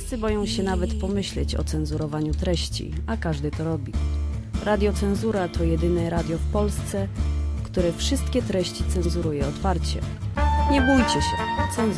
Wszyscy boją się nawet pomyśleć o cenzurowaniu treści, a każdy to robi. Radio Cenzura to jedyne radio w Polsce, które wszystkie treści cenzuruje otwarcie. Nie bójcie się, cenzura